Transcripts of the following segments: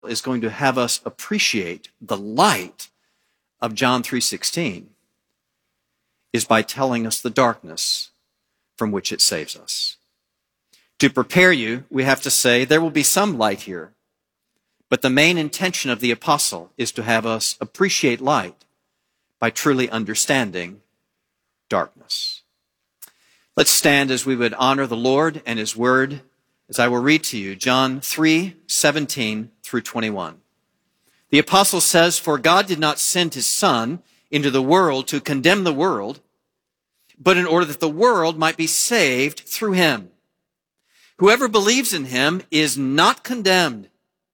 is going to have us appreciate the light of John 3:16 is by telling us the darkness from which it saves us. To prepare you, we have to say there will be some light here, but the main intention of the apostle is to have us appreciate light by truly understanding darkness. Let's stand as we would honor the Lord and His word, as I will read to you John 3:17 through 21. The apostle says, "For God did not send His Son into the world to condemn the world, but in order that the world might be saved through Him. Whoever believes in Him is not condemned,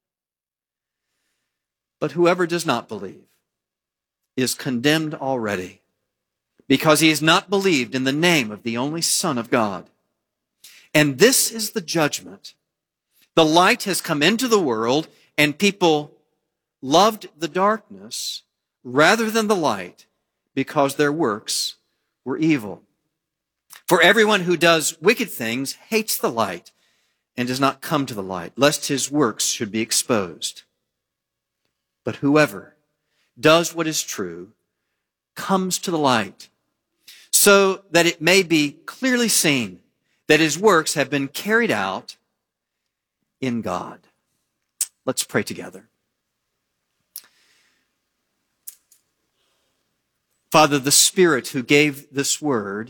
but whoever does not believe is condemned already, because he has not believed in the name of the only Son of God. And this is the judgment. The light has come into the world, and people loved the darkness rather than the light, because their works were evil. For everyone who does wicked things hates the light and does not come to the light, lest his works should be exposed. But whoever does what is true comes to the light, so that it may be clearly seen that his works have been carried out in God." Let's pray together. Father, the Spirit who gave this word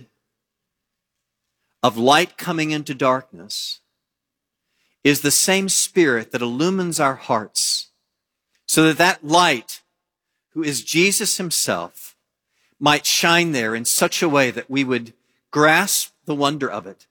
of light coming into darkness is the same Spirit that illumines our hearts, so that that light, who is Jesus Himself, might shine there in such a way that we would grasp the wonder of it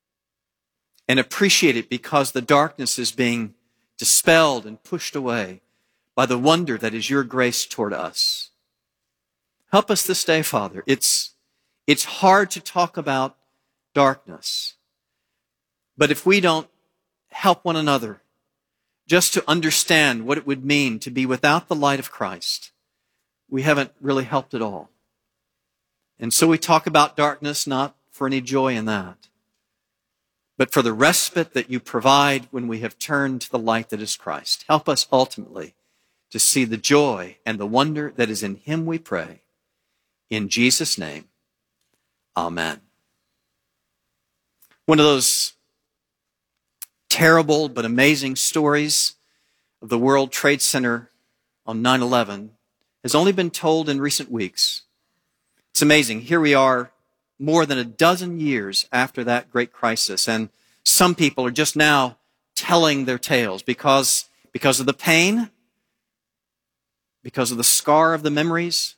and appreciate it, because the darkness is being dispelled and pushed away by the wonder that is your grace toward us. Help us this day, Father. It's hard to talk about darkness, but if we don't help one another just to understand what it would mean to be without the light of Christ, we haven't really helped at all. And so we talk about darkness not for any joy in that, but for the respite that you provide when we have turned to the light that is Christ. Help us ultimately to see the joy and the wonder that is in Him, we pray. In Jesus' name, amen. One of those terrible but amazing stories of the World Trade Center on 9/11 has only been told in recent weeks. It's amazing. Here we are more than a dozen years after that great crisis, and some people are just now telling their tales because of the pain, because of the scar of the memories,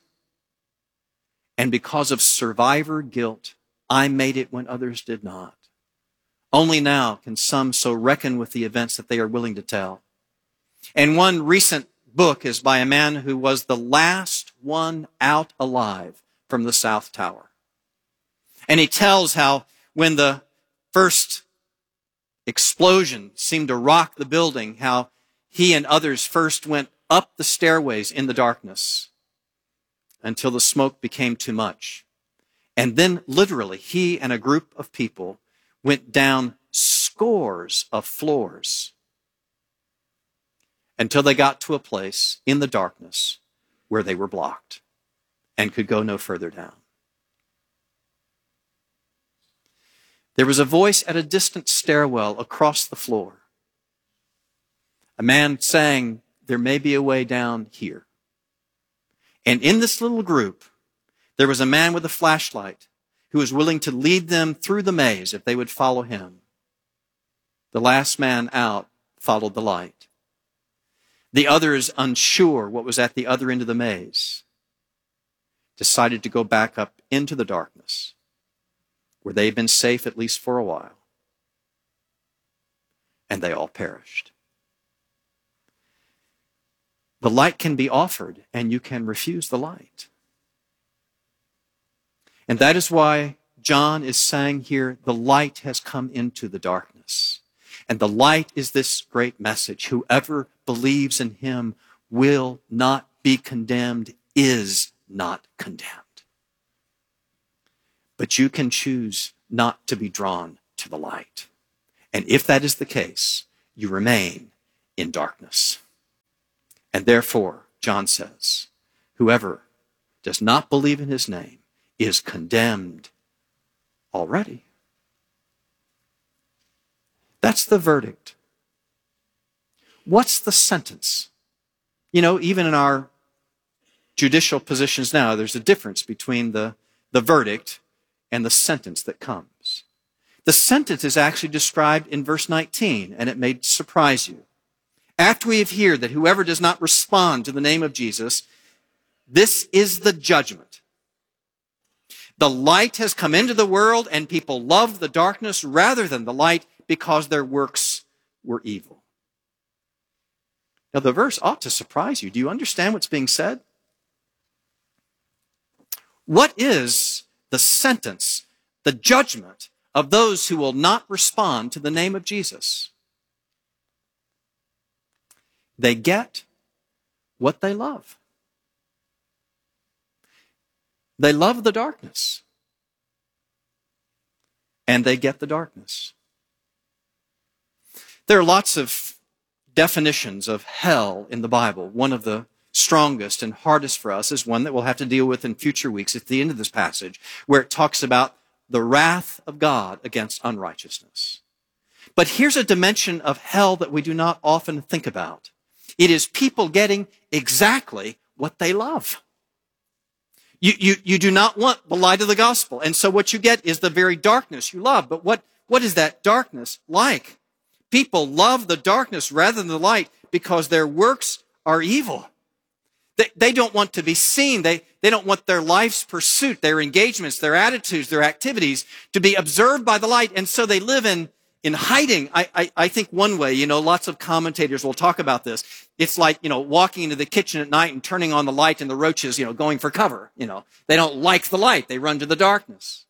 and because of survivor guilt. I made it when others did not. Only now can some so reckon with the events that they are willing to tell. And one recent book is by a man who was the last one out alive from the South Tower. And he tells how when the first explosion seemed to rock the building, how he and others first went up the stairways in the darkness until the smoke became too much. And then literally he and a group of people went down scores of floors until they got to a place in the darkness where they were blocked and could go no further down. There was a voice at a distant stairwell across the floor. A man saying, "There may be a way down here." And in this little group, there was a man with a flashlight who was willing to lead them through the maze if they would follow him. The last man out followed the light. The others, unsure what was at the other end of the maze, decided to go back up into the darkness, where they had been safe at least for a while. And they all perished. The light can be offered, and you can refuse the light. And that is why John is saying here, the light has come into the darkness. And the light is this great message. Whoever believes in Him will not be condemned, is not condemned. But you can choose not to be drawn to the light. And if that is the case, you remain in darkness. And therefore, John says, whoever does not believe in his name is condemned already. That's the verdict. What's the sentence? You know, even in our judicial positions now, there's a difference between the verdict and the sentence that comes. The sentence is actually described in verse 19, and it may surprise you. After we have heard that whoever does not respond to the name of Jesus, this is the judgment. The light has come into the world, and people love the darkness rather than the light because their works were evil. Now, the verse ought to surprise you. Do you understand what's being said? What is the sentence, the judgment of those who will not respond to the name of Jesus? They get what they love. They love the darkness, and they get the darkness. There are lots of definitions of hell in the Bible. One of the strongest and hardest for us is one that we'll have to deal with in future weeks at the end of this passage, where it talks about the wrath of God against unrighteousness. But here's a dimension of hell that we do not often think about. It is people getting exactly what they love. You do not want the light of the gospel, and so what you get is the very darkness you love. But what is that darkness like? People love the darkness rather than the light because their works are evil. They don't want to be seen. They don't want their life's pursuit, their engagements, their attitudes, their activities to be observed by the light, and so they live in hiding. I think one way, lots of commentators will talk about this. It's like, walking into the kitchen at night and turning on the light and the roaches, going for cover. They don't like the light. They run to the darkness.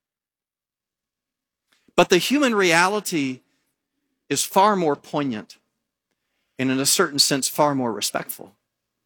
But the human reality is far more poignant and in a certain sense far more respectful.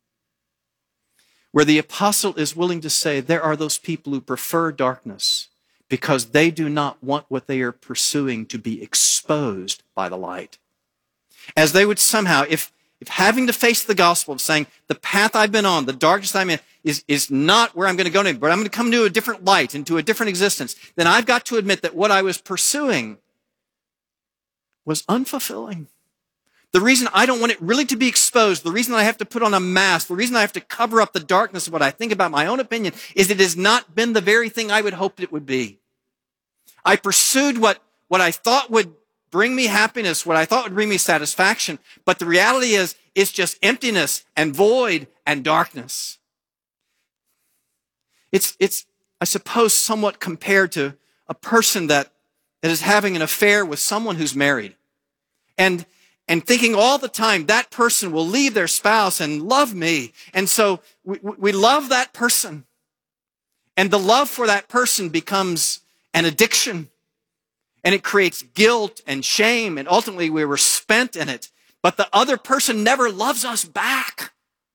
Where the apostle is willing to say there are those people who prefer darkness because they do not want what they are pursuing to be exposed by the light. As they would somehow, if having to face the gospel of saying, the path I've been on, the darkness I'm in, is not where I'm going to go, but I'm going to come to a different light, into a different existence, then I've got to admit that what I was pursuing was unfulfilling. The reason I don't want it really to be exposed, the reason I have to put on a mask, the reason I have to cover up the darkness of what I think about my own opinion is it has not been the very thing I would hope it would be. I pursued what I thought would bring me happiness, what I thought would bring me satisfaction, but the reality is it's just emptiness and void and darkness. It's I suppose, somewhat compared to a person that is having an affair with someone who's married and thinking all the time that person will leave their spouse and love me. And so we love that person. And the love for that person becomes an addiction. And it creates guilt and shame. And ultimately we were spent in it. But the other person never loves us back.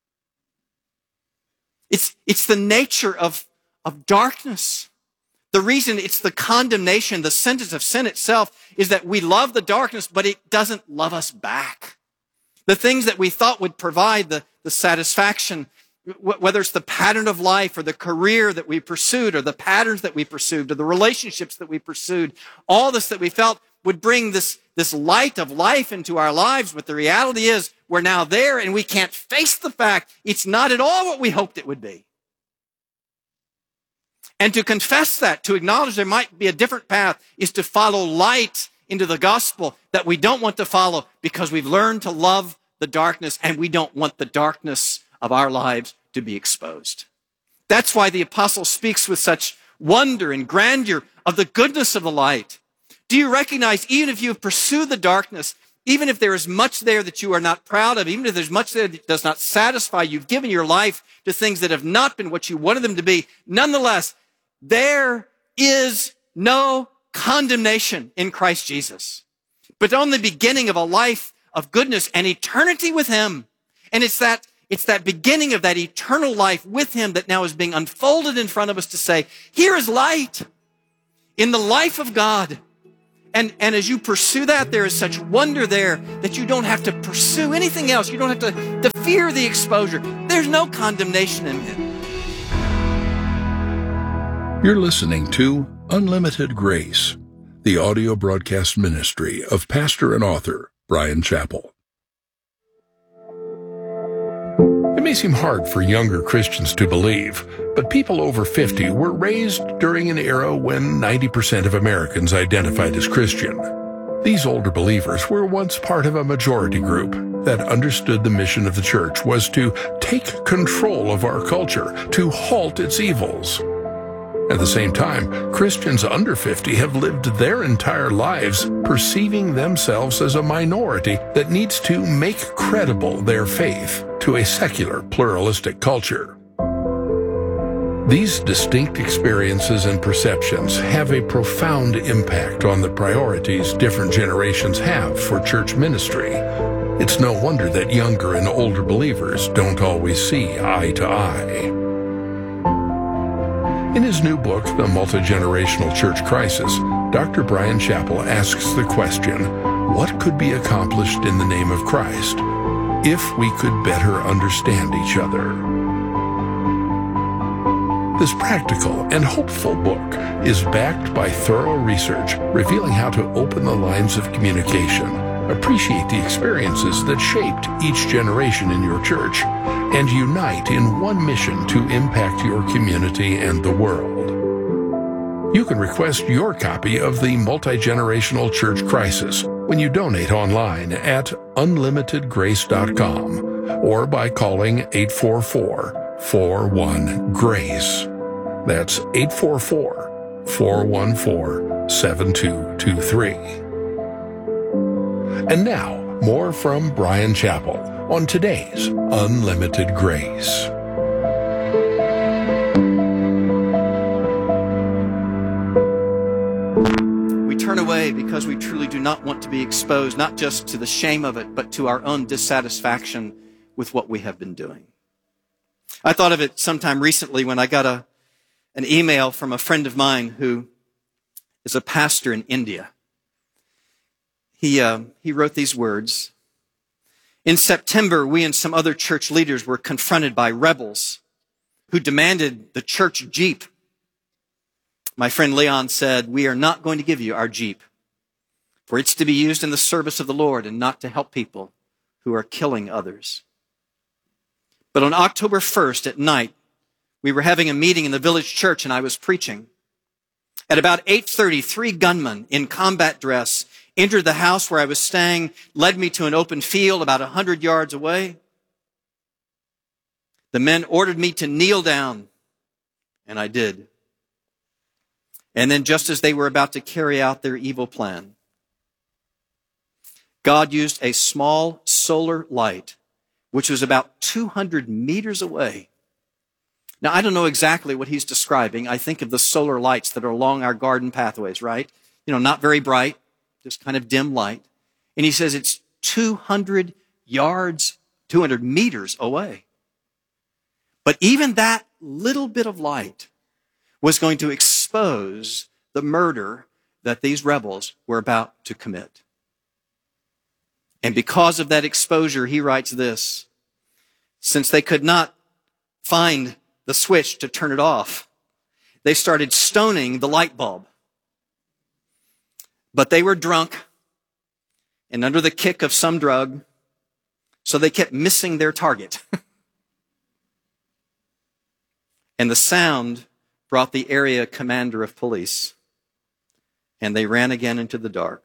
It's the nature of darkness. The reason it's the condemnation, the sentence of sin itself, is that we love the darkness, but it doesn't love us back. The things that we thought would provide the satisfaction, whether it's the pattern of life or the career that we pursued or the patterns that we pursued or the relationships that we pursued, all this that we felt would bring this light of life into our lives. But the reality is we're now there and we can't face the fact it's not at all what we hoped it would be. And to confess that, to acknowledge there might be a different path, is to follow light into the gospel that we don't want to follow because we've learned to love the darkness and we don't want the darkness of our lives to be exposed. That's why the apostle speaks with such wonder and grandeur of the goodness of the light. Do you recognize, even if you have pursued the darkness, even if there is much there that you are not proud of, even if there's much there that does not satisfy, you've given your life to things that have not been what you wanted them to be, nonetheless, there is no condemnation in Christ Jesus, but on the beginning of a life of goodness and eternity with Him. And it's that beginning of that eternal life with Him that now is being unfolded in front of us to say, here is light in the life of God. And as you pursue that, there is such wonder there that you don't have to pursue anything else. You don't have to fear the exposure. There's no condemnation in it. You're listening to Unlimited Grace, the audio broadcast ministry of pastor and author Bryan Chapell. It may seem hard for younger Christians to believe, but people over 50 were raised during an era when 90% of Americans identified as Christian. These older believers were once part of a majority group that understood the mission of the church was to take control of our culture, to halt its evils. At the same time, Christians under 50 have lived their entire lives perceiving themselves as a minority that needs to make credible their faith to a secular, pluralistic culture. These distinct experiences and perceptions have a profound impact on the priorities different generations have for church ministry. It's no wonder that younger and older believers don't always see eye to eye. In his new book, The Multi-Generational Church Crisis, Dr. Bryan Chapell asks the question, what could be accomplished in the name of Christ if we could better understand each other? This practical and hopeful book is backed by thorough research revealing how to open the lines of communication, appreciate the experiences that shaped each generation in your church, and unite in one mission to impact your community and the world. You can request your copy of The Multi-Generational Church Crisis when you donate online at unlimitedgrace.com or by calling 844-41-GRACE. That's 844-414-7223. And now, more from Bryan Chapell on today's Unlimited Grace. We turn away because we truly do not want to be exposed, not just to the shame of it, but to our own dissatisfaction with what we have been doing. I thought of it sometime recently when I got an email from a friend of mine who is a pastor in India. He wrote these words. In September, we and some other church leaders were confronted by rebels who demanded the church Jeep. My friend Leon said, we are not going to give you our Jeep, for it's to be used in the service of the Lord and not to help people who are killing others. But on October 1st at night, we were having a meeting in the village church and I was preaching. At about 8:30, 3 gunmen in combat dress entered the house where I was staying, led me to an open field about 100 yards away. The men ordered me to kneel down, and I did. And then just as they were about to carry out their evil plan, God used a small solar light, which was about 200 meters away. Now, I don't know exactly what he's describing. I think of the solar lights that are along our garden pathways, right? Not very bright, just kind of dim light. And he says it's 200 meters away. But even that little bit of light was going to expose the murder that these rebels were about to commit. And because of that exposure, he writes this, since they could not find the switch to turn it off, they started stoning the light bulb. But they were drunk and under the kick of some drug, so they kept missing their target. And the sound brought the area commander of police, and they ran again into the dark.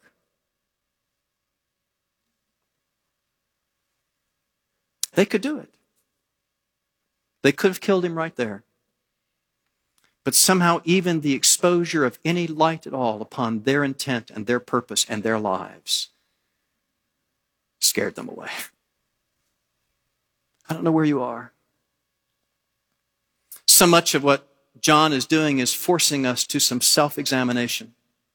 They could do it. They could have killed him right there. But somehow even the exposure of any light at all upon their intent and their purpose and their lives scared them away. I don't know where you are. So much of what John is doing is forcing us to some self-examination.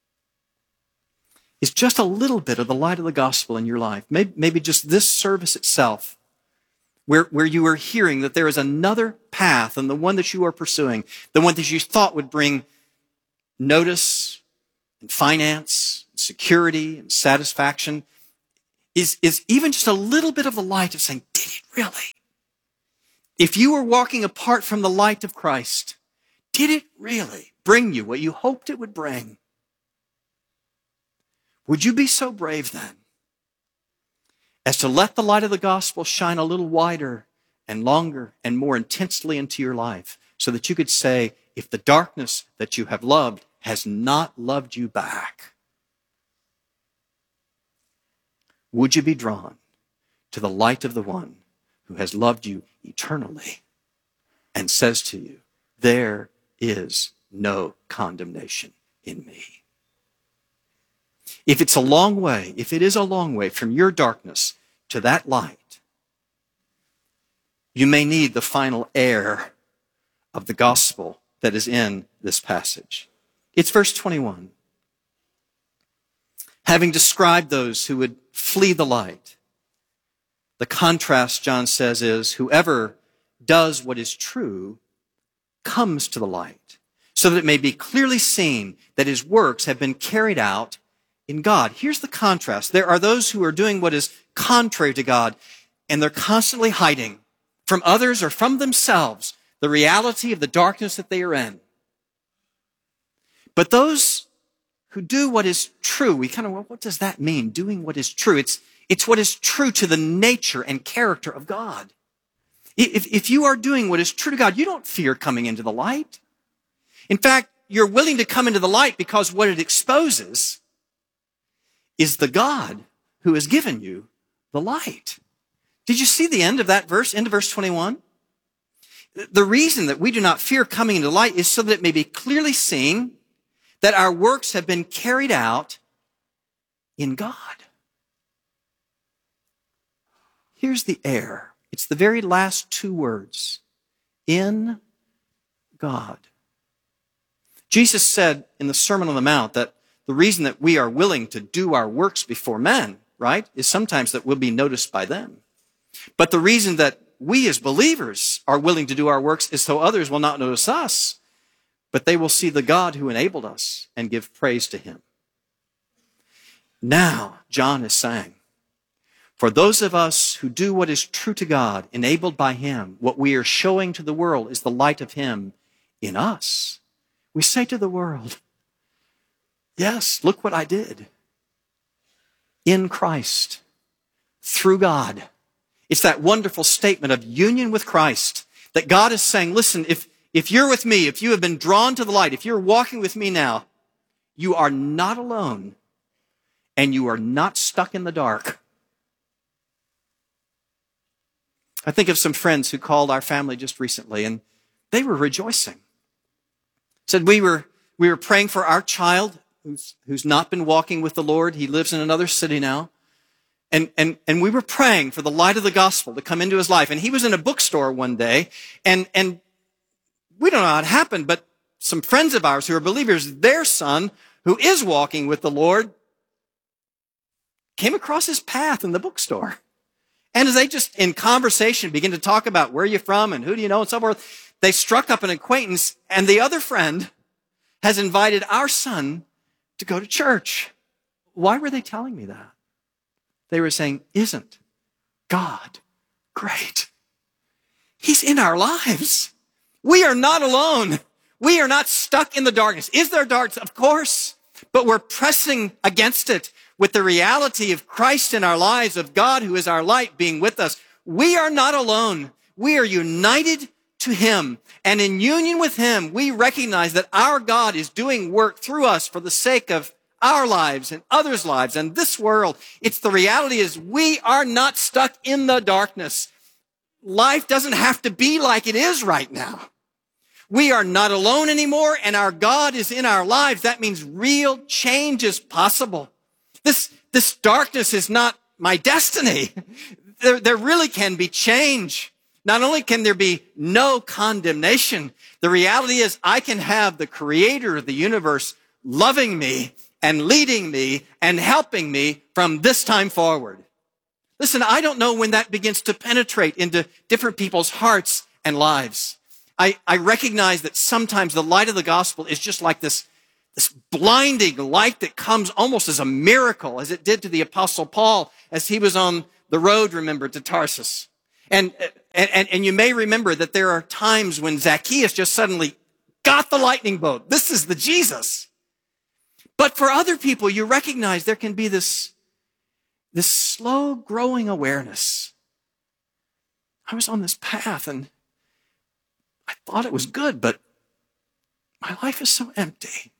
It's just a little bit of the light of the gospel in your life. Maybe just this service itself, where you are hearing that there is another path than the one that you are pursuing, the one that you thought would bring notice and finance, security and satisfaction is even just a little bit of the light of saying, did it really? If you were walking apart from the light of Christ, did it really bring you what you hoped it would bring? Would you be so brave then as to let the light of the gospel shine a little wider and longer and more intensely into your life so that you could say, if the darkness that you have loved has not loved you back, would you be drawn to the light of the one who has loved you eternally and says to you, there is no condemnation in me? If it is a long way from your darkness to that light, you may need the final air of the gospel that is in this passage. It's verse 21. Having described those who would flee the light, the contrast, John says, is whoever does what is true comes to the light, so that it may be clearly seen that his works have been carried out in God. Here's the contrast. There are those who are doing what is contrary to God, and they're constantly hiding from others or from themselves the reality of the darkness that they are in. But those who do what is true, we kind of, well, what does that mean, doing what is true? It's what is true to the nature and character of God. If you are doing what is true to God, you don't fear coming into the light. In fact, you're willing to come into the light because what it exposes is the God who has given you the light. Did you see the end of that verse, end of verse 21? The reason that we do not fear coming into the light is so that it may be clearly seen that our works have been carried out in God. Here's the air. It's the very last two words. In God. Jesus said in the Sermon on the Mount that the reason that we are willing to do our works before men, right, is sometimes that we'll be noticed by them. But the reason that we as believers are willing to do our works is so others will not notice us, but they will see the God who enabled us and give praise to him. Now, John is saying, for those of us who do what is true to God, enabled by him, what we are showing to the world is the light of him in us. We say to the world, yes, look what I did. In Christ, through God. It's that wonderful statement of union with Christ, that God is saying, listen, if you're with me, if you have been drawn to the light, if you're walking with me now, you are not alone and you are not stuck in the dark. I think of some friends who called our family just recently, and they were rejoicing. Said we were praying for our child who's not been walking with the Lord. He lives in another city now. And we were praying for the light of the gospel to come into his life. And he was in a bookstore one day, and we don't know how it happened, but some friends of ours who are believers, their son, who is walking with the Lord, came across his path in the bookstore. And as they just, in conversation, begin to talk about where you're from and who do you know and so forth, they struck up an acquaintance, and the other friend has invited our son to go to church. Why were they telling me that? They were saying, isn't God great? He's in our lives. We are not alone. We are not stuck in the darkness. Is there darkness? Of course. But we're pressing against it with the reality of Christ in our lives, of God who is our light being with us. We are not alone. We are united to him. And in union with him, we recognize that our God is doing work through us for the sake of our lives and others' lives and this world. It's the reality is we are not stuck in the darkness. Life doesn't have to be like it is right now. We are not alone anymore, and our God is in our lives. That means real change is possible. This darkness is not my destiny. There really can be change. Not only can there be no condemnation, the reality is I can have the creator of the universe loving me and leading me and helping me from this time forward. Listen, I don't know when that begins to penetrate into different people's hearts and lives. I recognize that sometimes the light of the gospel is just like this this blinding light that comes almost as a miracle, as it did to the Apostle Paul as he was on the road, remember, to Tarsus. And you may remember that there are times when Zacchaeus just suddenly got the lightning bolt. This is the Jesus. But for other people, you recognize there can be this slow growing awareness. I was on this path and I thought it was good, but my life is so empty.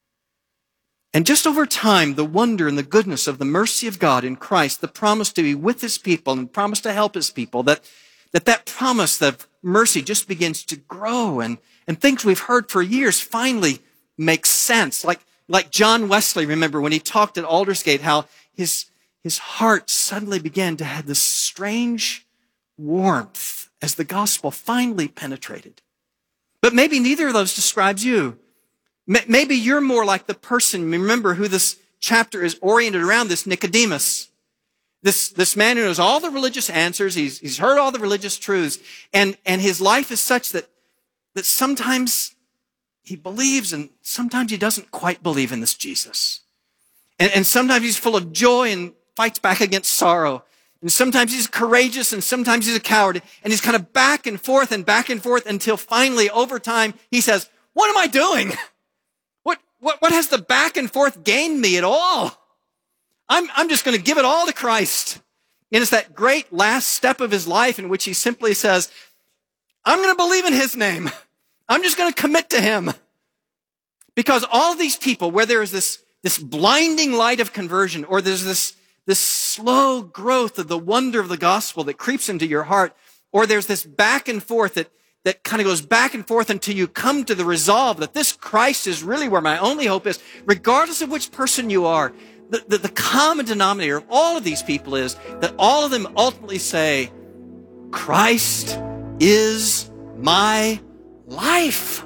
And just over time, the wonder and the goodness of the mercy of God in Christ, the promise to be with his people and promise to help his people, that promise of mercy just begins to grow, and things we've heard for years finally make sense. Like John Wesley, remember, when he talked at Aldersgate, how his heart suddenly began to have this strange warmth as the gospel finally penetrated. But maybe neither of those describes you. Maybe you're more like the person, remember, who this chapter is oriented around, this Nicodemus. This man who knows all the religious answers, he's heard all the religious truths, and his life is such that sometimes he believes and sometimes he doesn't quite believe in this Jesus. And sometimes he's full of joy and fights back against sorrow. And sometimes he's courageous and sometimes he's a coward. And he's kind of back and forth until finally, over time, he says, what am I doing? What has the back and forth gained me at all? I'm just going to give it all to Christ. And it's that great last step of his life in which he simply says, I'm going to believe in his name. I'm just going to commit to him. Because all of these people, where there is this blinding light of conversion, or there's this slow growth of the wonder of the gospel that creeps into your heart, or there's this back and forth that kind of goes back and forth until you come to the resolve that this Christ is really where my only hope is, regardless of which person you are. The common denominator of all of these people is that all of them ultimately say, Christ is my life.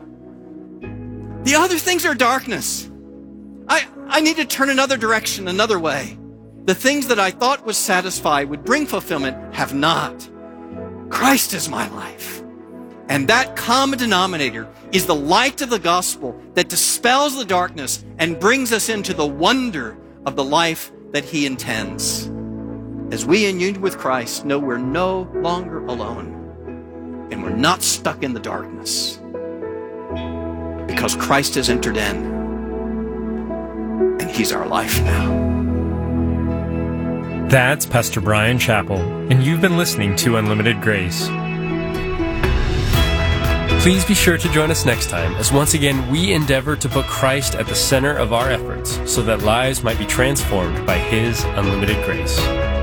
The other things are darkness. I need to turn another direction, another way. The things that I thought would satisfy, would bring fulfillment, have not. Christ is my life. And that common denominator is the light of the gospel that dispels the darkness and brings us into the wonder of the life that he intends. As we in union with Christ know we're no longer alone and we're not stuck in the darkness because Christ has entered in and he's our life now. That's Pastor Bryan Chapell, and you've been listening to Unlimited Grace. Please be sure to join us next time as once again we endeavor to put Christ at the center of our efforts so that lives might be transformed by his unlimited grace.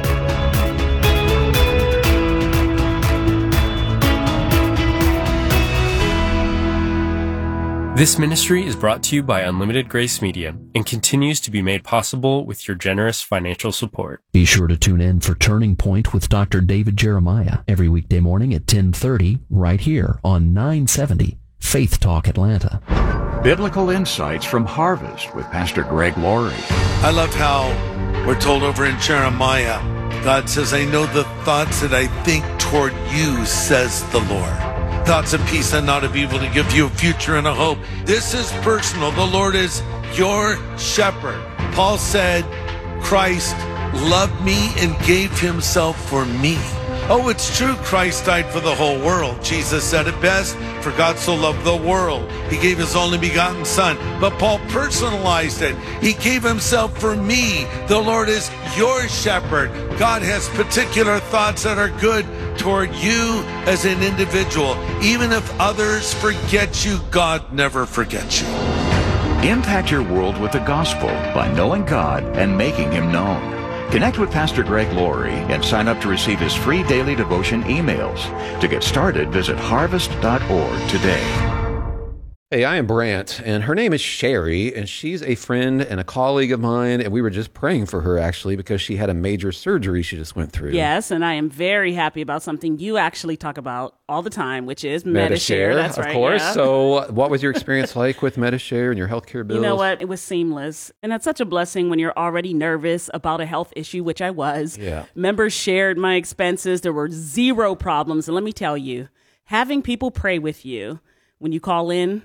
This ministry is brought to you by Unlimited Grace Media and continues to be made possible with your generous financial support. Be sure to tune in for Turning Point with Dr. David Jeremiah every weekday morning at 10:30 right here on 970 Faith Talk Atlanta. Biblical Insights from Harvest with Pastor Greg Laurie. I love how we're told over in Jeremiah, God says, I know the thoughts that I think toward you, says the Lord. Thoughts of peace and not of evil, to give you a future and a hope. This is personal. The Lord is your shepherd. Paul said, Christ loved me and gave himself for me. Oh, it's true, Christ died for the whole world. Jesus said it best, for God so loved the world, he gave his only begotten Son. But Paul personalized it. He gave himself for me. The Lord is your shepherd. God has particular thoughts that are good toward you as an individual. Even if others forget you, God never forgets you. Impact your world with the gospel by knowing God and making him known. Connect with Pastor Greg Laurie and sign up to receive his free daily devotion emails. To get started, visit harvest.org today. Hey, I am Brant, and her name is Sherry, and she's a friend and a colleague of mine, and we were just praying for her, actually, because she had a major surgery she just went through. Yes, and I am very happy about something you actually talk about all the time, which is Medi-Share. That's right, of course. Yeah. So what was your experience like with Medi-Share and your healthcare bills? You know what? It was seamless, and that's such a blessing when you're already nervous about a health issue, which I was. Yeah. Members shared my expenses. There were zero problems, and let me tell you, having people pray with you when you call in,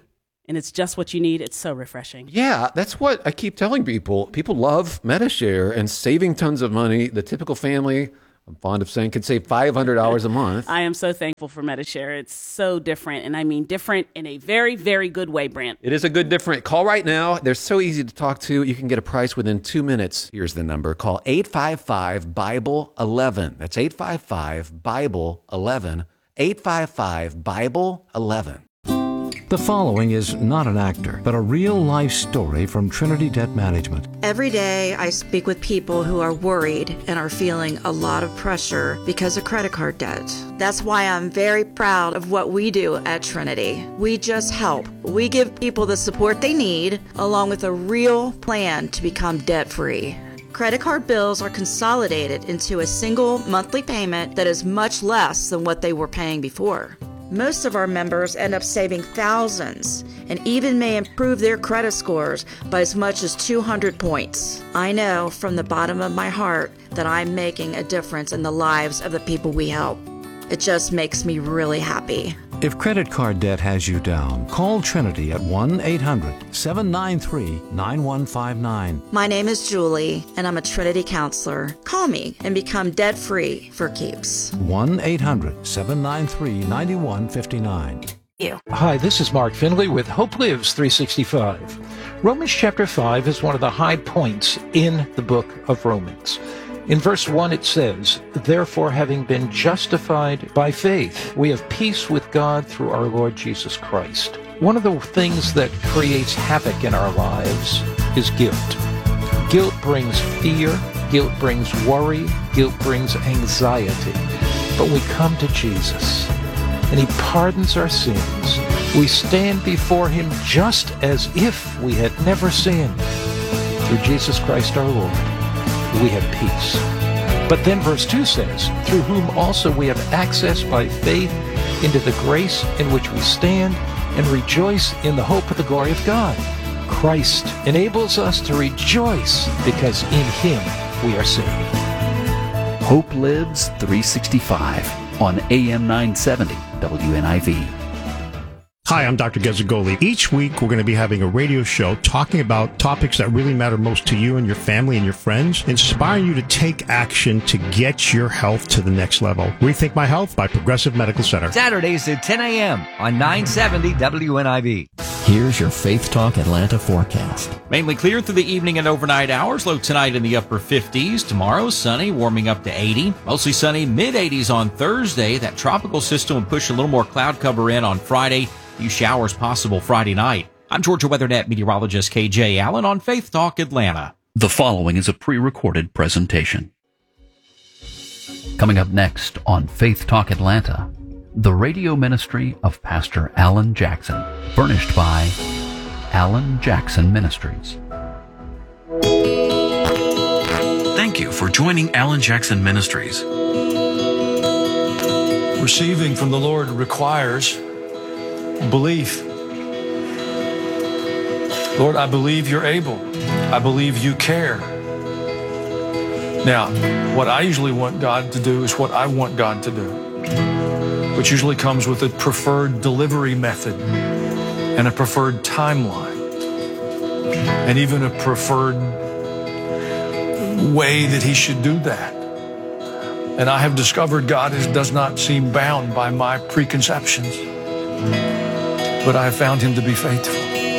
and it's just what you need. It's so refreshing. Yeah, that's what I keep telling people. People love Medi-Share and saving tons of money. The typical family, I'm fond of saying, could save $500 a month. I am so thankful for Medi-Share. It's so different, and I mean different in a very, very good way, Brant. It is a good different. Call right now. They're so easy to talk to. You can get a price within 2 minutes. Here's the number. Call 855-BIBLE-11. That's 855-BIBLE-11. 855-BIBLE-11. The following is not an actor, but a real-life story from Trinity Debt Management. Every day I speak with people who are worried and are feeling a lot of pressure because of credit card debt. That's why I'm very proud of what we do at Trinity. We just help. We give people the support they need, along with a real plan to become debt-free. Credit card bills are consolidated into a single monthly payment that is much less than what they were paying before. Most of our members end up saving thousands and even may improve their credit scores by as much as 200 points. I know from the bottom of my heart that I'm making a difference in the lives of the people we help. It just makes me really happy. If credit card debt has you down, call Trinity at 1-800-793-9159. My name is Julie, and I'm a Trinity counselor. Call me and become debt-free for keeps. 1-800-793-9159. Hi, this is Mark Finley with Hope Lives 365. Romans chapter 5 is one of the high points in the book of Romans. In verse 1 it says, "Therefore, having been justified by faith, we have peace with God through our Lord Jesus Christ." One of the things that creates havoc in our lives is guilt. Guilt brings fear, guilt brings worry, guilt brings anxiety. But we come to Jesus, and He pardons our sins. We stand before Him just as if we had never sinned. Through Jesus Christ our Lord, we have peace. But then verse 2 says, "Through whom also we have access by faith into the grace in which we stand and rejoice in the hope of the glory of God." Christ enables us to rejoice because in Him we are saved. Hope Lives 365 on AM 970 WNIV. Hi, I'm Dr. Gezagoli. Each week, we're going to be having a radio show talking about topics that really matter most to you and your family and your friends, inspiring you to take action to get your health to the next level. Rethink My Health by Progressive Medical Center. Saturdays at 10 a.m. on 970 WNIV. Here's your Faith Talk Atlanta forecast. Mainly clear through the evening and overnight hours. Low tonight in the upper 50s. Tomorrow, sunny, warming up to 80. Mostly sunny, mid-80s on Thursday. That tropical system will push a little more cloud cover in on Friday. Few showers possible Friday night. I'm Georgia WeatherNet meteorologist KJ Allen on Faith Talk Atlanta. The following is a pre-recorded presentation. Coming up next on Faith Talk Atlanta, the radio ministry of Pastor Alan Jackson, furnished by Alan Jackson Ministries. Thank you for joining Alan Jackson Ministries. Receiving from the Lord requires belief. Lord, I believe you're able. I believe you care. Now, what I usually want God to do is what I want God to do, which usually comes with a preferred delivery method and a preferred timeline and even a preferred way that He should do that. And I have discovered God does not seem bound by my preconceptions, but I have found Him to be faithful.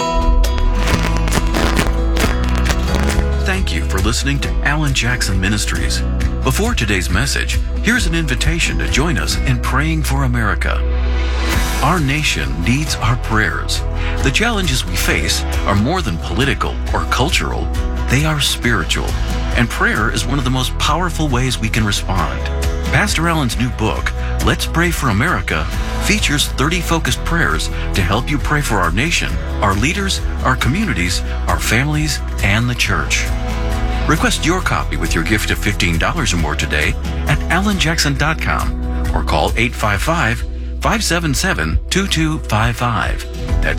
Thank you for listening to Alan Jackson Ministries. Before today's message, here's an invitation to join us in praying for America. Our nation needs our prayers. The challenges we face are more than political or cultural. They are spiritual, and prayer is one of the most powerful ways we can respond. Pastor Allen's new book, Let's Pray for America, features 30 focused prayers to help you pray for our nation, our leaders, our communities, our families, and the church. Request your copy with your gift of $15 or more today at alanjackson.com or call 855-577-2255. That's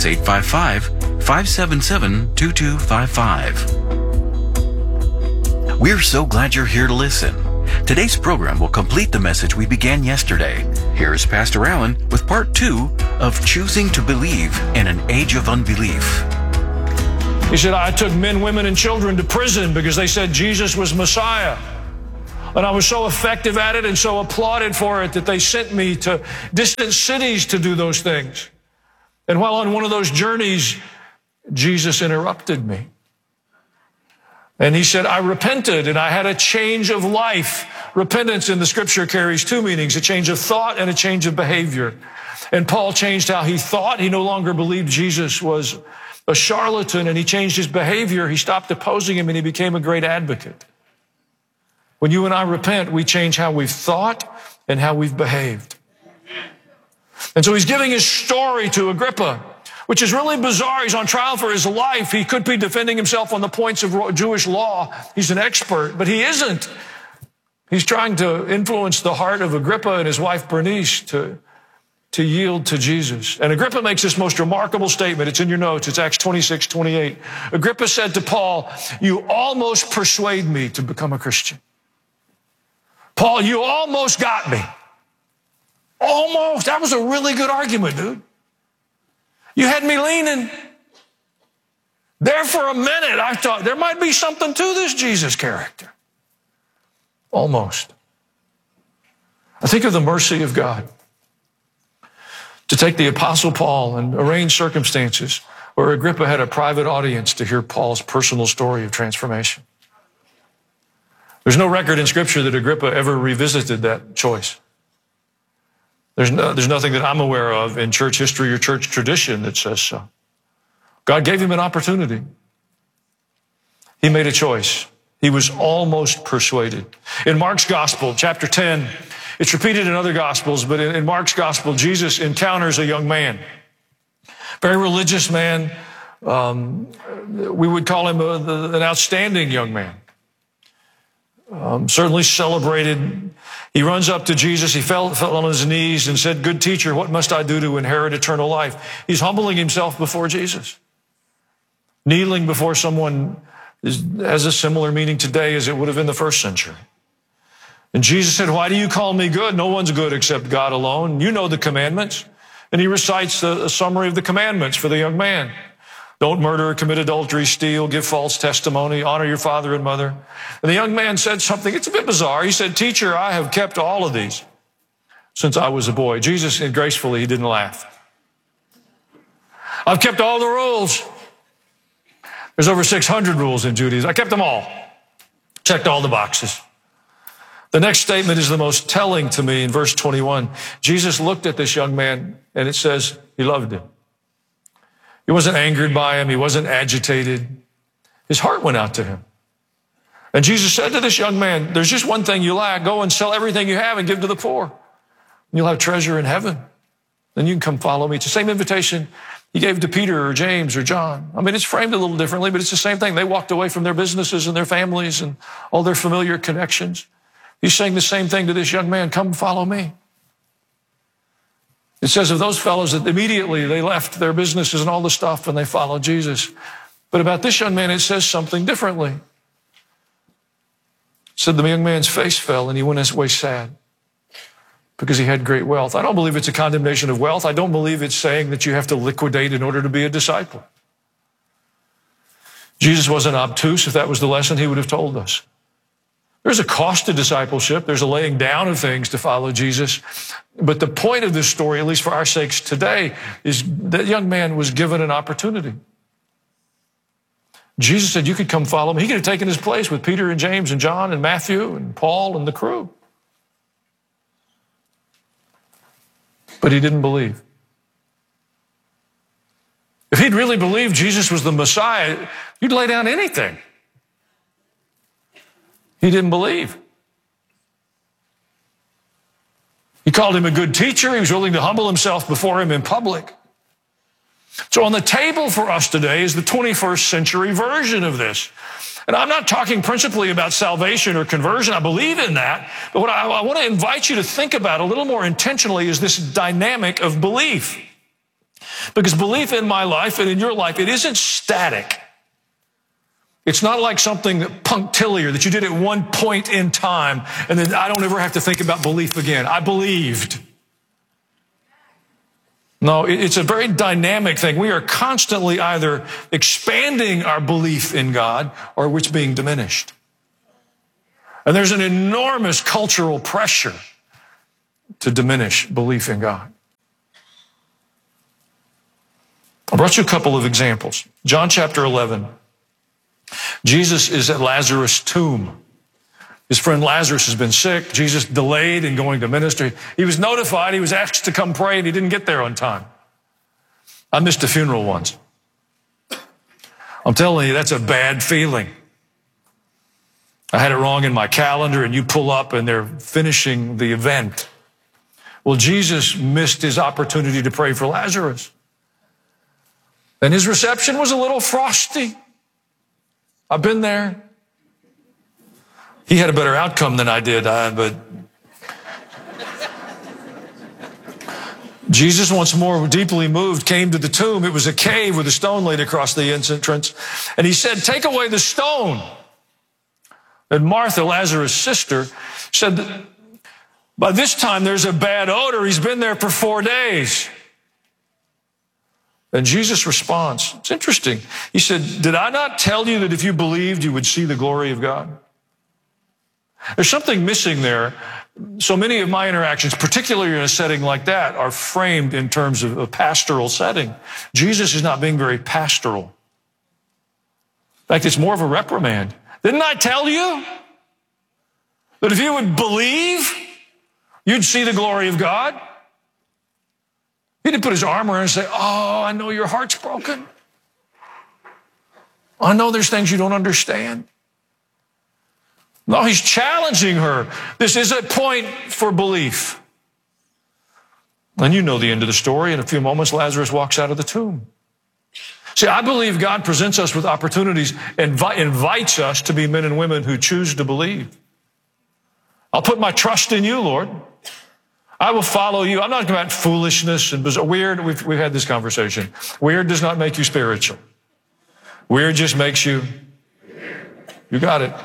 855-577-2255. We're so glad you're here to listen. Today's program will complete the message we began yesterday. Here is Pastor Allen with part 2 of choosing to believe in an age of unbelief. He said, I took men, women, and children to prison because they said Jesus was Messiah. And I was so effective at it and so applauded for it that they sent me to distant cities to do those things. And while on one of those journeys, Jesus interrupted me. And he said, I repented and I had a change of life. Repentance in the scripture carries two meanings, a change of thought and a change of behavior. And Paul changed how he thought. He no longer believed Jesus was a charlatan, and he changed his behavior. He stopped opposing him and he became a great advocate. When you and I repent, we change how we've thought and how we've behaved. And so he's giving his story to Agrippa, which is really bizarre. He's on trial for his life. He could be defending himself on the points of Jewish law. He's an expert, but he isn't. He's trying to influence the heart of Agrippa and his wife Bernice to yield to Jesus. And Agrippa makes this most remarkable statement. It's in your notes. It's Acts 26:28. Agrippa said to Paul, you almost persuade me to become a Christian. Paul, you almost got me. Almost. That was a really good argument, dude. You had me leaning. There for a minute, I thought there might be something to this Jesus character. Almost. I think of the mercy of God to take the Apostle Paul and arrange circumstances where Agrippa had a private audience to hear Paul's personal story of transformation. There's no record in Scripture that Agrippa ever revisited that choice. There's nothing that I'm aware of in church history or church tradition that says so. God gave him an opportunity. He made a choice. He was almost persuaded. In Mark's Gospel, chapter 10, it's repeated in other Gospels, but in Mark's Gospel, Jesus encounters a young man. Very religious man. We would call him an outstanding young man. Certainly celebrated. He runs up to Jesus. He fell on his knees and said, good teacher, what must I do to inherit eternal life? He's humbling himself before Jesus. Kneeling before someone has a similar meaning today as it would have in the first century. And Jesus said, why do you call me good? No one's good except God alone. You know the commandments. And he recites a summary of the commandments for the young man. Don't murder, commit adultery, steal, give false testimony, honor your father and mother. And the young man said something, it's a bit bizarre. He said, teacher, I have kept all of these since I was a boy. Jesus, gracefully, he didn't laugh. I've kept all the rules. There's over 600 rules in Judaism. I kept them all. Checked all the boxes. The next statement is the most telling to me in verse 21. Jesus looked at this young man and it says he loved him. He wasn't angered by him. He wasn't agitated. His heart went out to him. And Jesus said to this young man, there's just one thing you lack. Go and sell everything you have and give to the poor. And you'll have treasure in heaven. Then you can come follow me. It's the same invitation he gave to Peter or James or John. I mean, it's framed a little differently, but it's the same thing. They walked away from their businesses and their families and all their familiar connections. He's saying the same thing to this young man, come follow me. It says of those fellows that immediately they left their businesses and all the stuff and they followed Jesus. But about this young man, it says something differently. It said the young man's face fell and he went his way sad because he had great wealth. I don't believe it's a condemnation of wealth. I don't believe it's saying that you have to liquidate in order to be a disciple. Jesus wasn't obtuse. If that was the lesson, he would have told us. There's a cost to discipleship. There's a laying down of things to follow Jesus. But the point of this story, at least for our sakes today, is that young man was given an opportunity. Jesus said, you could come follow me. He could have taken his place with Peter and James and John and Matthew and Paul and the crew. But he didn't believe. If he'd really believed Jesus was the Messiah, you'd lay down anything. He didn't believe. He called him a good teacher. He was willing to humble himself before him in public. So on the table for us today is the 21st century version of this. And I'm not talking principally about salvation or conversion. I believe in that. But what I want to invite you to think about a little more intentionally is this dynamic of belief. Because belief in my life and in your life, it isn't static. It's not like something punctiliar that you did at one point in time and then I don't ever have to think about belief again. I believed. No, it's a very dynamic thing. We are constantly either expanding our belief in God or it's being diminished. And there's an enormous cultural pressure to diminish belief in God. I brought you a couple of examples. John chapter 11. Jesus is at Lazarus' tomb. His friend Lazarus has been sick. Jesus delayed in going to ministry. He was notified. He was asked to come pray, and he didn't get there on time. I missed a funeral once. I'm telling you, that's a bad feeling. I had it wrong in my calendar, and you pull up, and they're finishing the event. Well, Jesus missed his opportunity to pray for Lazarus. And his reception was a little frosty. I've been there. He had a better outcome than I did, but Jesus, once more deeply moved, came to the tomb. It was a cave with a stone laid across the entrance. And he said, "Take away the stone." And Martha, Lazarus' sister, said that by this time there's a bad odor. He's been there for 4 days. And Jesus' response, it's interesting. He said, "Did I not tell you that if you believed, you would see the glory of God?" There's something missing there. So many of my interactions, particularly in a setting like that, are framed in terms of a pastoral setting. Jesus is not being very pastoral. In fact, it's more of a reprimand. Didn't I tell you that if you would believe, you'd see the glory of God? He didn't put his arm around and say, "Oh, I know your heart's broken. I know there's things you don't understand." No, he's challenging her. This is a point for belief. And you know the end of the story. In a few moments, Lazarus walks out of the tomb. See, I believe God presents us with opportunities and invites us to be men and women who choose to believe. I'll put my trust in you, Lord. I will follow you. I'm not talking about foolishness and weird. We've had this conversation. Weird does not make you spiritual. Weird just makes you, you got it.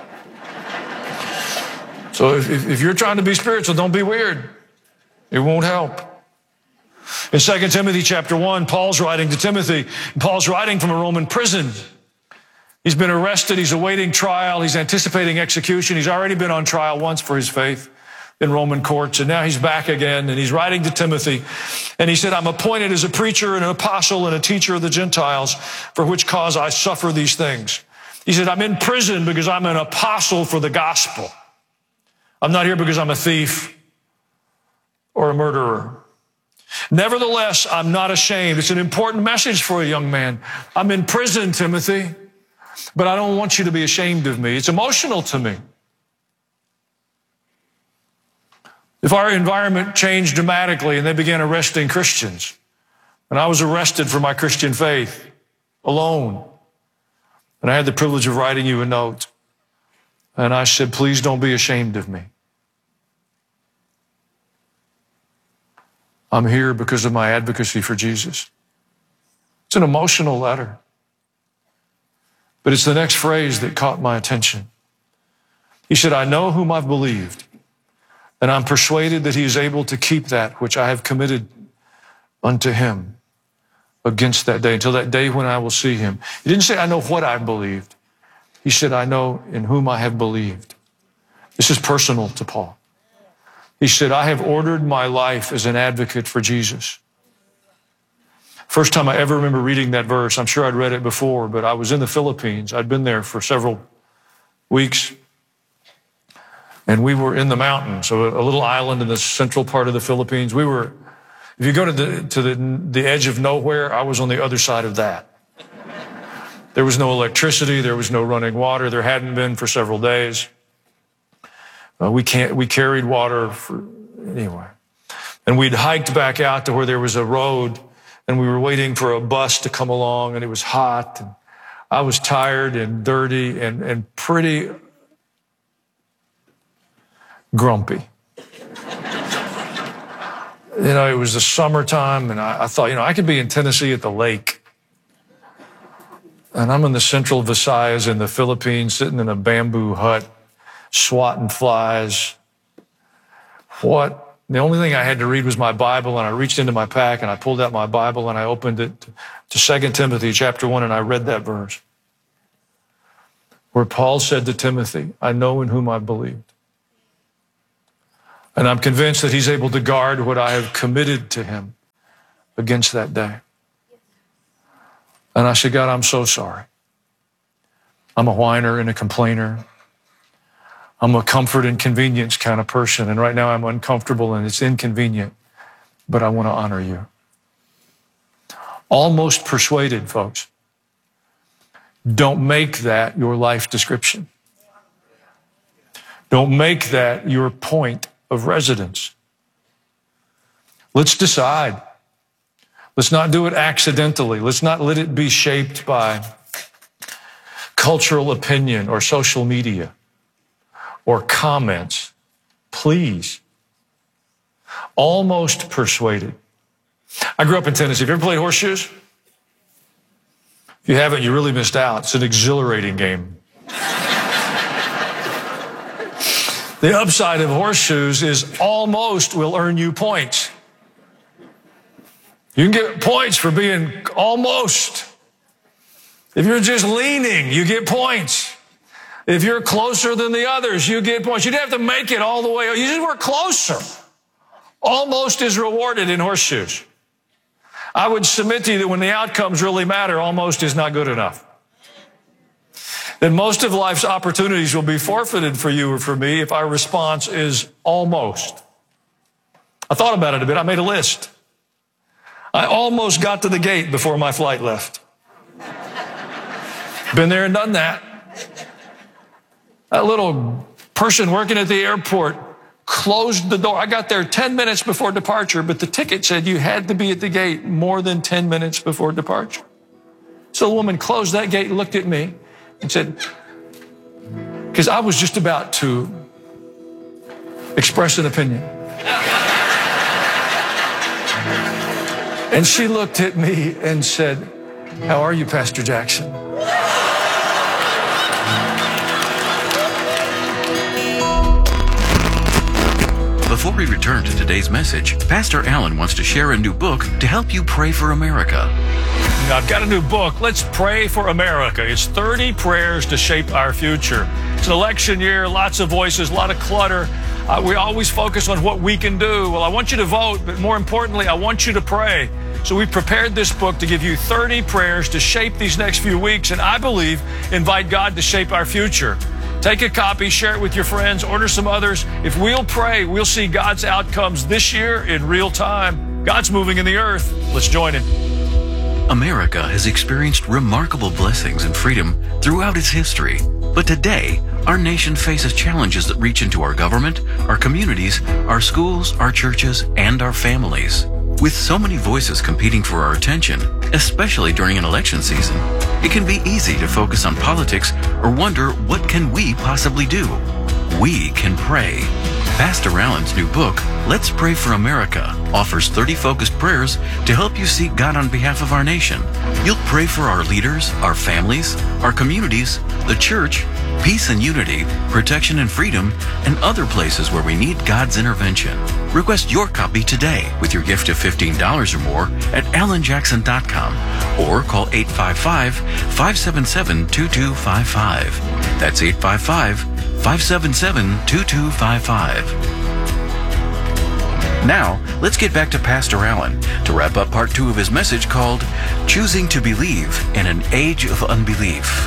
So if you're trying to be spiritual, don't be weird. It won't help. In 2 Timothy chapter 1, Paul's writing to Timothy. Paul's writing from a Roman prison. He's been arrested. He's awaiting trial. He's anticipating execution. He's already been on trial once for his faith in Roman courts, and now he's back again, and he's writing to Timothy. And he said, "I'm appointed as a preacher and an apostle and a teacher of the Gentiles, for which cause I suffer these things." He said, "I'm in prison because I'm an apostle for the gospel. I'm not here because I'm a thief or a murderer. Nevertheless, I'm not ashamed." It's an important message for a young man. "I'm in prison, Timothy, but I don't want you to be ashamed of me." It's emotional to me. If our environment changed dramatically and they began arresting Christians, and I was arrested for my Christian faith alone, and I had the privilege of writing you a note, and I said, "Please don't be ashamed of me. I'm here because of my advocacy for Jesus." It's an emotional letter. But it's the next phrase that caught my attention. He said, "I know whom I've believed, and I'm persuaded that he is able to keep that which I have committed unto him against that day, until that day when I will see him." He didn't say, "I know what I've believed." He said, "I know in whom I have believed." This is personal to Paul. He said, "I have ordered my life as an advocate for Jesus." First time I ever remember reading that verse, I'm sure I'd read it before, but I was in the Philippines. I'd been there for several weeks. And we were in the mountains, so a little island in the central part of the Philippines. If you go to the edge of nowhere, I was on the other side of that. There was no electricity. There was no running water. There hadn't been for several days. We carried water anyway. And we'd hiked back out to where there was a road, and we were waiting for a bus to come along, and it was hot. And I was tired and dirty and pretty grumpy. It was the summertime, and I thought, I could be in Tennessee at the lake. And I'm in the central Visayas in the Philippines, sitting in a bamboo hut, swatting flies. What And the only thing I had to read was my Bible, and I reached into my pack and I pulled out my Bible and I opened it to 2 Timothy chapter 1, and I read that verse where Paul said to Timothy, I know in whom I believed. And I'm convinced that he's able to guard what I have committed to him against that day. And I said, God, I'm so sorry. I'm a whiner and a complainer. I'm a comfort and convenience kind of person. And right now I'm uncomfortable and it's inconvenient, but I want to honor you. Almost persuaded, folks. Don't make that your life description. Don't make that your point of residence. Let's decide. Let's not do it accidentally. Let's not let it be shaped by cultural opinion or social media or comments. Please. Almost persuaded. I grew up in Tennessee. Have you ever played horseshoes? If you haven't, you really missed out. It's an exhilarating game. The upside of horseshoes is almost will earn you points. You can get points for being almost. If you're just leaning, you get points. If you're closer than the others, you get points. You don't have to make it all the way. You just work closer. Almost is rewarded in horseshoes. I would submit to you that when the outcomes really matter, almost is not good enough. Then most of life's opportunities will be forfeited for you or for me if our response is almost. I thought about it a bit. I made a list. I almost got to the gate before my flight left. Been there and done that. That little person working at the airport closed the door. I got there 10 minutes before departure, but the ticket said you had to be at the gate more than 10 minutes before departure. So the woman closed that gate and looked at me and said, because I was just about to express an opinion. And she looked at me and said, how are you, Pastor Jackson? Before we return to today's message, Pastor Allen wants to share a new book to help you pray for America. I've got a new book, Let's Pray for America. It's 30 prayers to shape our future. It's an election year, lots of voices, a lot of clutter. We always focus on what we can do. Well, I want you to vote, but more importantly, I want you to pray. So we prepared this book to give you 30 prayers to shape these next few weeks, and I believe invite God to shape our future. Take a copy, share it with your friends, order some others. If we'll pray, we'll see God's outcomes this year in real time. God's moving in the earth. Let's join Him. America has experienced remarkable blessings and freedom throughout its history. But today, our nation faces challenges that reach into our government, our communities, our schools, our churches, and our families. With so many voices competing for our attention, especially during an election season, it can be easy to focus on politics or wonder, what can we possibly do? We can pray. Pastor Allen's new book, Let's Pray for America, offers 30 focused prayers to help you seek God on behalf of our nation. You'll pray for our leaders, our families, our communities, the church, peace and unity, protection and freedom, and other places where we need God's intervention. Request your copy today with your gift of $15 or more at allenjackson.com or call 855-577-2255. That's 855-577-2255. Now, let's get back to Pastor Allen to wrap up part 2 of his message called Choosing to Believe in an Age of Unbelief.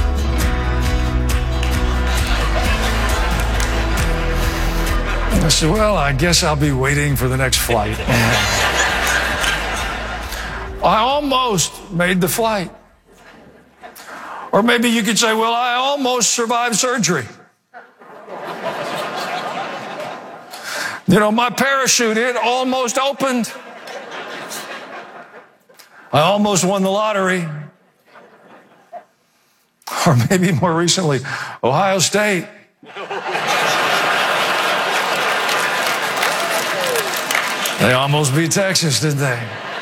I said, well, I guess I'll be waiting for the next flight. I almost made the flight. Or maybe you could say, well, I almost survived surgery. You know, my parachute, it almost opened. I almost won the lottery. Or maybe more recently, Ohio State. They almost beat Texas, didn't they?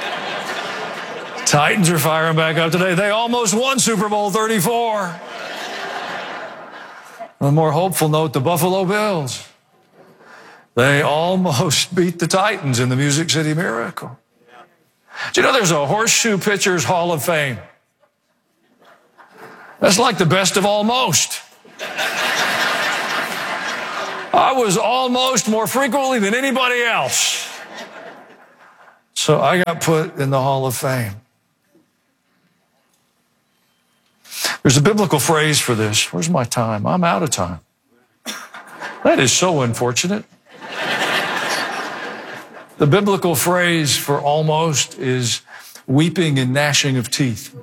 Titans are firing back up today. They almost won Super Bowl 34. On a more hopeful note, the Buffalo Bills. They almost beat the Titans in the Music City Miracle. Do you know there's a Horseshoe Pitchers Hall of Fame? That's like the best of almost. I was almost more frequently than anybody else. So I got put in the Hall of Fame. There's a biblical phrase for this. Where's my time? I'm out of time. That is so unfortunate. The biblical phrase for almost is weeping and gnashing of teeth.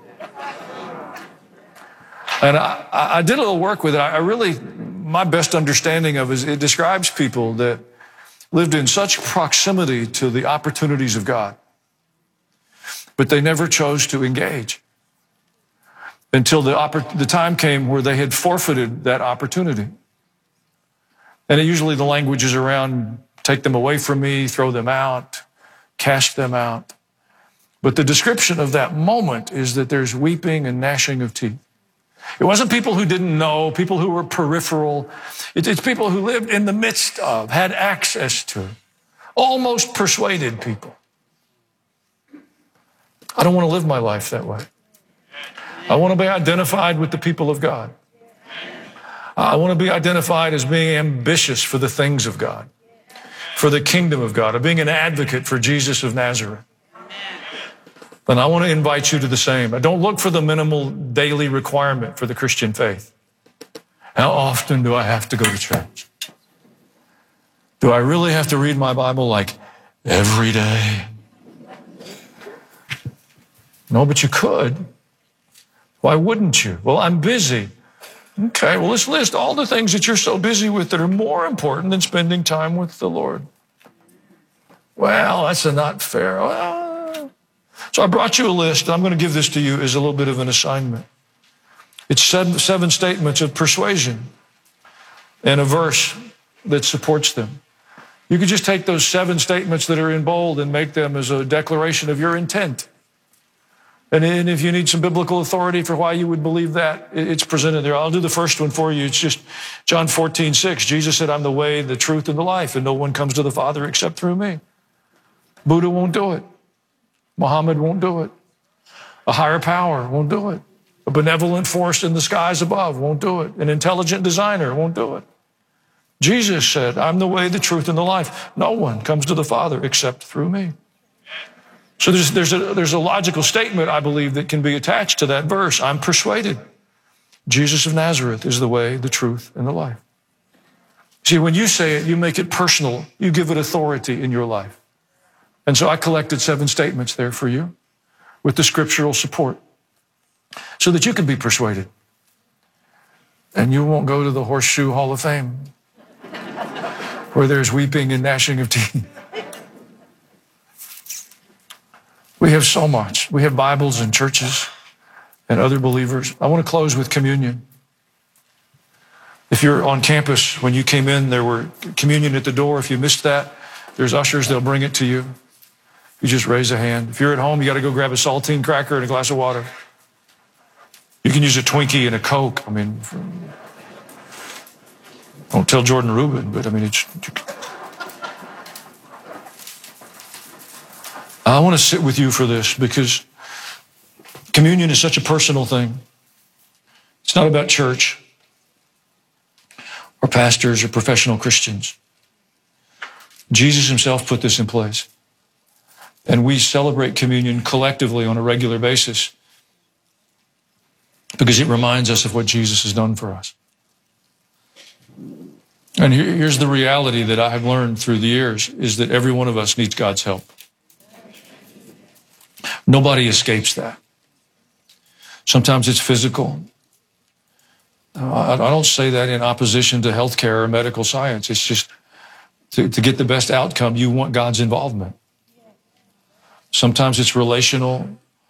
And I did a little work with it. My best understanding of it is it describes people that lived in such proximity to the opportunities of God, but they never chose to engage until the time came where they had forfeited that opportunity. And usually the language is around take them away from me, throw them out, cast them out. But the description of that moment is that there's weeping and gnashing of teeth. It wasn't people who didn't know, people who were peripheral. It's people who lived in the midst of, had access to, almost persuaded people. I don't want to live my life that way. I want to be identified with the people of God. I want to be identified as being ambitious for the things of God, for the kingdom of God, of being an advocate for Jesus of Nazareth. And I want to invite you to the same. Don't look for the minimal daily requirement for the Christian faith. How often do I have to go to church? Do I really have to read my Bible like every day? No, but you could. Why wouldn't you? Well, I'm busy. Okay, well, let's list all the things that you're so busy with that are more important than spending time with the Lord. Well, that's not fair. Well, so I brought you a list. I'm going to give this to you as a little bit of an assignment. It's seven statements of persuasion and a verse that supports them. You could just take those 7 statements that are in bold and make them as a declaration of your intent. And if you need some biblical authority for why you would believe that, it's presented there. I'll do the first one for you. It's just John 14:6. Jesus said, I'm the way, the truth, and the life, and no one comes to the Father except through me. Buddha won't do it. Muhammad won't do it. A higher power won't do it. A benevolent force in the skies above won't do it. An intelligent designer won't do it. Jesus said, I'm the way, the truth, and the life. No one comes to the Father except through me. So there's a logical statement, I believe, that can be attached to that verse. I'm persuaded Jesus of Nazareth is the way, the truth, and the life. See, when you say it, you make it personal. You give it authority in your life. And so I collected 7 statements there for you with the scriptural support so that you can be persuaded. And you won't go to the Horseshoe Hall of Fame where there's weeping and gnashing of teeth. We have so much. We have Bibles and churches and other believers. I want to close with communion. If you're on campus, when you came in, there were communion at the door. If you missed that, there's ushers. They'll bring it to you. You just raise a hand. If you're at home, you got to go grab a saltine cracker and a glass of water. You can use a Twinkie and a Coke. I mean, don't tell Jordan Rubin, but I mean, I want to sit with you for this because communion is such a personal thing. It's not about church or pastors or professional Christians. Jesus himself put this in place. And we celebrate communion collectively on a regular basis because it reminds us of what Jesus has done for us. And here's the reality that I have learned through the years is that every one of us needs God's help. Nobody escapes that. Sometimes it's physical. I don't say that in opposition to healthcare or medical science. It's just to get the best outcome, you want God's involvement. Sometimes it's relational.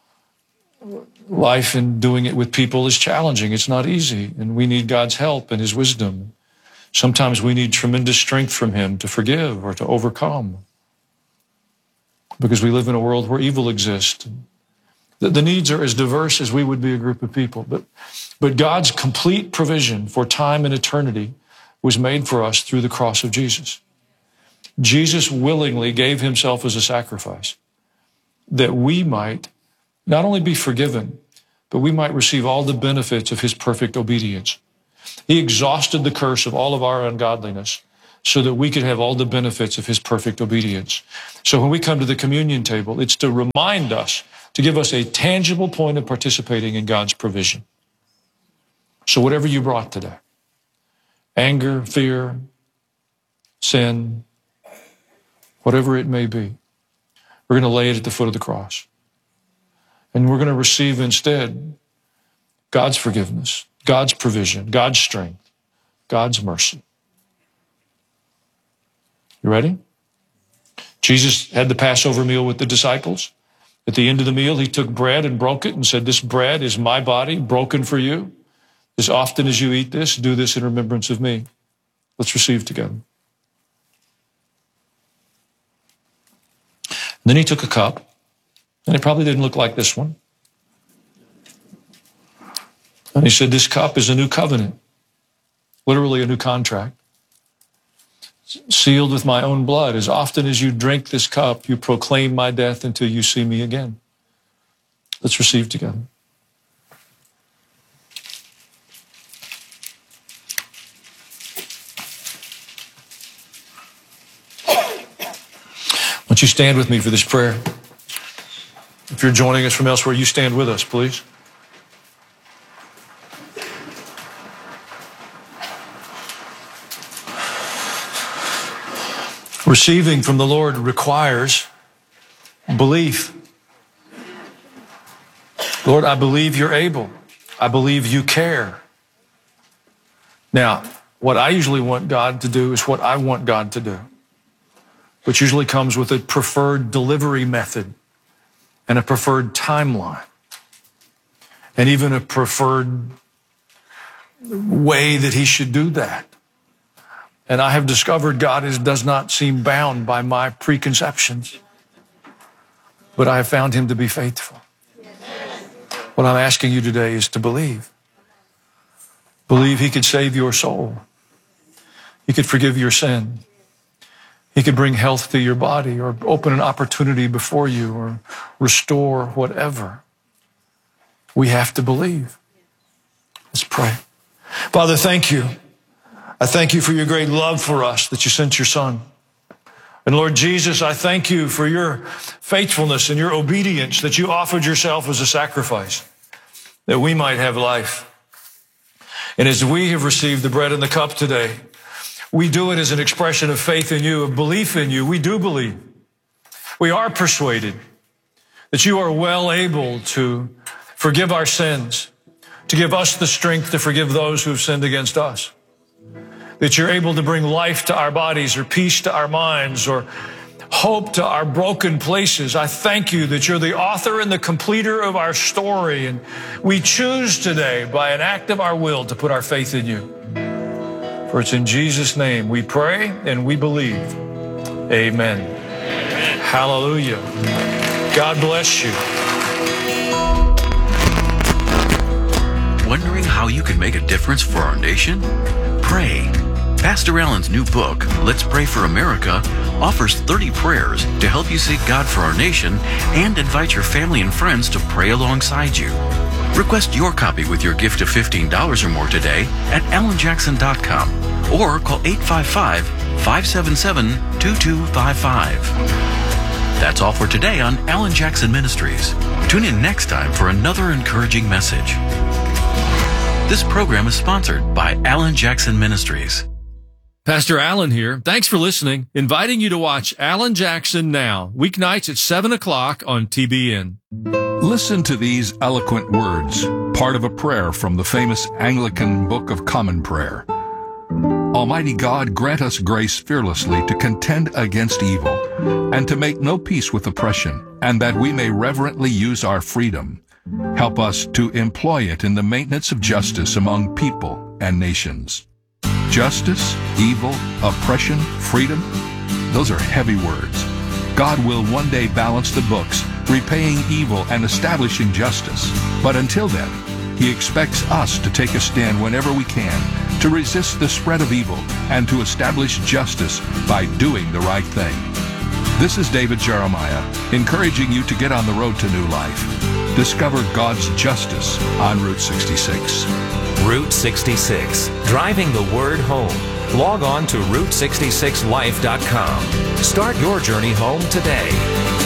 Life and doing it with people is challenging. It's not easy, and we need God's help and his wisdom. Sometimes we need tremendous strength from him to forgive or to overcome because we live in a world where evil exists. The needs are as diverse as we would be a group of people, but God's complete provision for time and eternity was made for us through the cross of Jesus. Jesus willingly gave himself as a sacrifice that we might not only be forgiven, but we might receive all the benefits of his perfect obedience. He exhausted the curse of all of our ungodliness so that we could have all the benefits of his perfect obedience. So when we come to the communion table, it's to remind us, to give us a tangible point of participating in God's provision. So whatever you brought today, anger, fear, sin, whatever it may be, we're going to lay it at the foot of the cross. And we're going to receive instead God's forgiveness, God's provision, God's strength, God's mercy. You ready? Jesus had the Passover meal with the disciples. At the end of the meal, he took bread and broke it and said, "This bread is my body broken for you. As often as you eat this, do this in remembrance of me." Let's receive together. And then he took a cup, and it probably didn't look like this one. And he said, "This cup is a new covenant, literally a new contract, sealed with my own blood. As often as you drink this cup, you proclaim my death until you see me again." Let's receive together. Won't you stand with me for this prayer? If you're joining us from elsewhere, you stand with us, please. Receiving from the Lord requires belief. Lord, I believe you're able. I believe you care. Now, what I usually want God to do is what I want God to do, which usually comes with a preferred delivery method and a preferred timeline and even a preferred way that he should do that. And I have discovered God does not seem bound by my preconceptions, but I have found him to be faithful. What I'm asking you today is to believe. Believe he could save your soul. He could forgive your sin. He could bring health to your body or open an opportunity before you or restore whatever. We have to believe. Let's pray. Father, thank you. I thank you for your great love for us that you sent your Son. And Lord Jesus, I thank you for your faithfulness and your obedience, that you offered yourself as a sacrifice that we might have life. And as we have received the bread and the cup today, we do it as an expression of faith in you, of belief in you. We do believe. We are persuaded that you are well able to forgive our sins, to give us the strength to forgive those who have sinned against us, that you're able to bring life to our bodies or peace to our minds or hope to our broken places. I thank you that you're the author and the completer of our story, and we choose today by an act of our will to put our faith in you. For it's in Jesus' name we pray and we believe. Amen. Hallelujah. God bless you. Wondering how you can make a difference for our nation? Pray. Pastor Allen's new book, Let's Pray for America, offers 30 prayers to help you seek God for our nation and invite your family and friends to pray alongside you. Request your copy with your gift of $15 or more today at allenjackson.com or call 855-577-2255. That's all for today on Alan Jackson Ministries. Tune in next time for another encouraging message. This program is sponsored by Alan Jackson Ministries. Pastor Allen here. Thanks for listening. Inviting you to watch Alan Jackson Now, weeknights at 7 o'clock on TBN. Listen to these eloquent words, part of a prayer from the famous Anglican Book of Common Prayer. Almighty God, grant us grace fearlessly to contend against evil and to make no peace with oppression, and that we may reverently use our freedom. Help us to employ it in the maintenance of justice among people and nations. Justice, evil, oppression, freedom, those are heavy words. God will one day balance the books, repaying evil and establishing justice. But until then, He expects us to take a stand whenever we can to resist the spread of evil, and to establish justice by doing the right thing. This is David Jeremiah, encouraging you to get on the road to new life. Discover God's justice on Route 66. Route 66, driving the word home. Log on to Route66Life.com. Start your journey home today.